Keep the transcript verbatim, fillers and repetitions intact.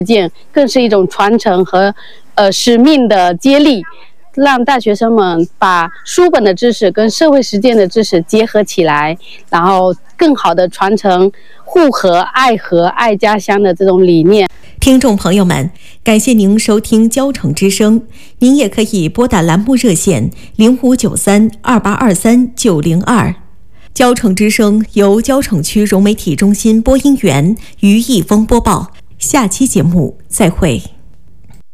践，更是一种传承和呃使命的接力，让大学生们把书本的知识跟社会实践的知识结合起来，然后更好的传承护河、爱河、爱家乡的这种理念。 听众朋友们，感谢您收听交城之声，您也可以拨打栏目热线零五九三二八二三九零二。交城之声由交城区融媒体中心播音员于一峰播报。下期节目再会。